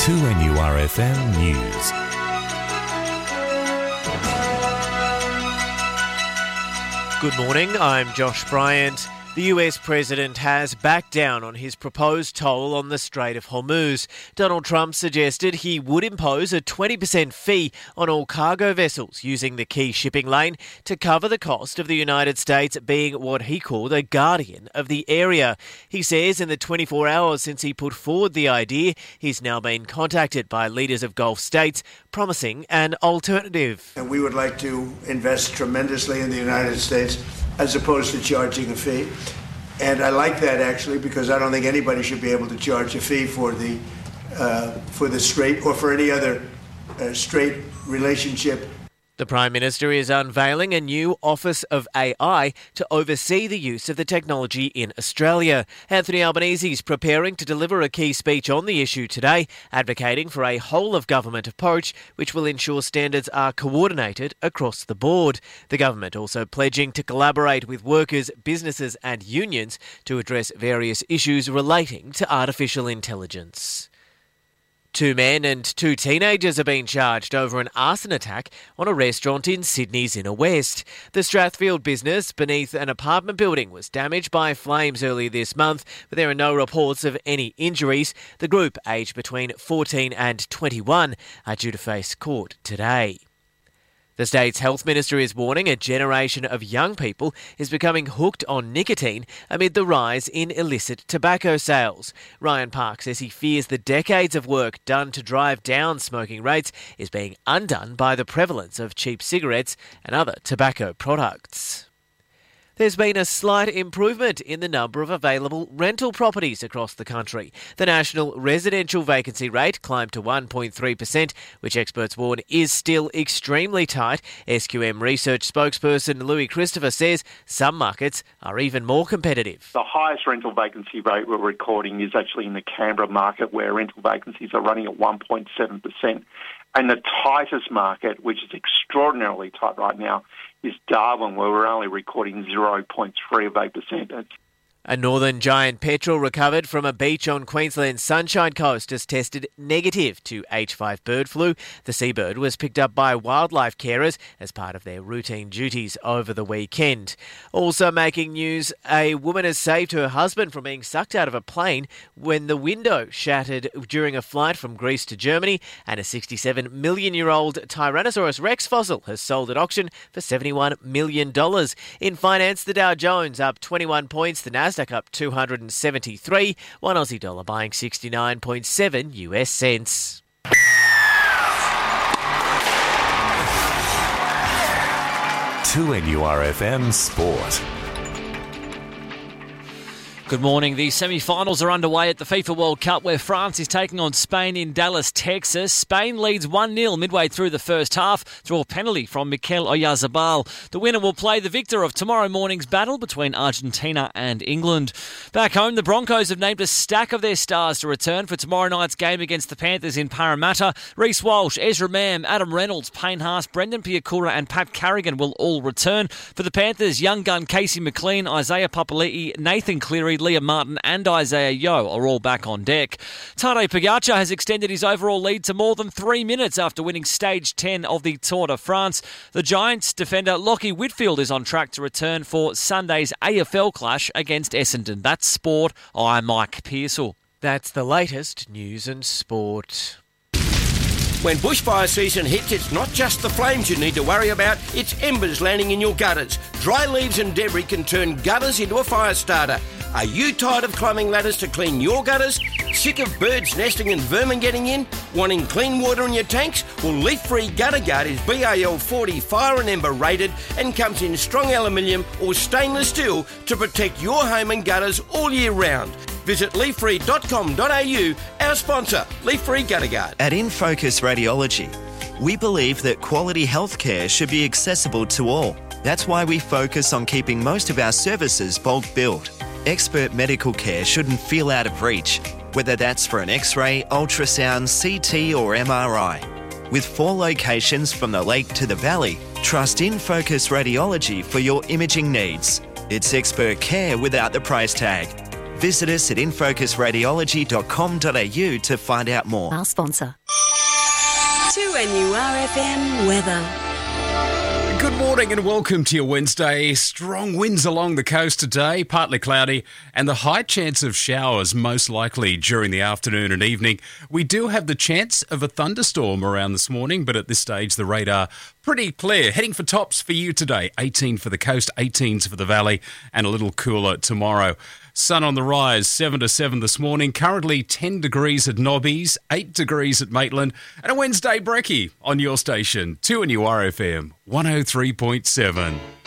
2NURFM News. Good morning, I'm Josh Bryant. The US president has backed down on his proposed toll on the Strait of Hormuz. Donald Trump suggested he would impose a 20% fee on all cargo vessels using the key shipping lane to cover the cost of the United States being what he called a guardian of the area. He says in the 24 hours since he put forward the idea, he's now been contacted by leaders of Gulf states promising an alternative. And we would like to invest tremendously in the United States as opposed to charging a fee. And I like that actually because I don't think anybody should be able to charge a fee for the strait or for any other strait relationship. The Prime Minister is unveiling a new Office of AI to oversee the use of the technology in Australia. Anthony Albanese is preparing to deliver a key speech on the issue today, advocating for a whole-of-government approach which will ensure standards are coordinated across the board. The government also pledging to collaborate with workers, businesses and unions to address various issues relating to artificial intelligence. 2 men and 2 teenagers are being charged over an arson attack on a restaurant in Sydney's Inner West. The Strathfield business beneath an apartment building was damaged by flames earlier this month, but there are no reports of any injuries. The group, aged between 14 and 21, are due to face court today. The state's health minister is warning a generation of young people is becoming hooked on nicotine amid the rise in illicit tobacco sales. Ryan Park says he fears the decades of work done to drive down smoking rates is being undone by the prevalence of cheap cigarettes and other tobacco products. There's been a slight improvement in the number of available rental properties across the country. The national residential vacancy rate climbed to 1.3%, which experts warn is still extremely tight. SQM research spokesperson Louis Christopher says some markets are even more competitive. The highest rental vacancy rate we're recording is actually in the Canberra market, where rental vacancies are running at 1.7%. And the tightest market, which is extraordinarily tight right now, is Darwin, where we're only recording 0.38%. A northern giant petrel recovered from a beach on Queensland's Sunshine Coast has tested negative to H5 bird flu. The seabird was picked up by wildlife carers as part of their routine duties over the weekend. Also making news, a woman has saved her husband from being sucked out of a plane when the window shattered during a flight from Greece to Germany, and a 67-million-year-old Tyrannosaurus Rex fossil has sold at auction for $71 million. In finance, the Dow Jones up 21 points, the Nasdaq up 273, one Aussie dollar buying 69.7 US cents. To NURFM Sport. Good morning. The semi-finals are underway at the FIFA World Cup, where France is taking on Spain in Dallas, Texas. Spain leads 1-0 midway through the first half through a penalty from Mikel Oyarzabal. The winner will play the victor of tomorrow morning's battle between Argentina and England. Back home, the Broncos have named a stack of their stars to return for tomorrow night's game against the Panthers in Parramatta. Reece Walsh, Ezra Mam, Adam Reynolds, Payne Haas, Brendan Piakura and Pat Carrigan will all return. For the Panthers, young gun Casey McLean, Isaiah Papali'i, Nathan Cleary, Liam Martin and Isaiah Yeo are all back on deck. Tadej Pogacar has extended his overall lead to more than 3 minutes after winning stage 10 of the Tour de France. The Giants defender Lockie Whitfield is on track to return for Sunday's AFL clash against Essendon. That's sport. I'm Mike Pearsall. That's the latest news and sport. When bushfire season hits, it's not just the flames you need to worry about, it's embers landing in your gutters. Dry leaves and debris can turn gutters into a fire starter. Are you tired of climbing ladders to clean your gutters? Sick of birds nesting and vermin getting in? Wanting clean water in your tanks? Well, Leaf Free Gutter Guard is BAL 40 fire and ember rated and comes in strong aluminium or stainless steel to protect your home and gutters all year round. Visit leaffree.com.au, our sponsor, Leaf Free Gutter Guard. At InFocus Radiology, we believe that quality healthcare should be accessible to all. That's why we focus on keeping most of our services bulk billed. Expert medical care shouldn't feel out of reach, whether that's for an X-ray, ultrasound, CT or MRI. With 4 locations from the lake to the valley, trust InFocus Radiology for your imaging needs. It's expert care without the price tag. Visit us at infocusradiology.com.au to find out more. Our sponsor. 2NURFM weather. Good morning and welcome to your Wednesday. Strong winds along the coast today, partly cloudy, and the high chance of showers most likely during the afternoon and evening. We do have the chance of a thunderstorm around this morning, but at this stage the radar pretty clear. Heading for tops for you today, 18 for the coast, 18s for the valley, and a little cooler tomorrow. Sun on the rise, 7 to 7 this morning. Currently 10 degrees at Nobbies, 8 degrees at Maitland, and a Wednesday brekkie on your station, 2NURFM 103.7.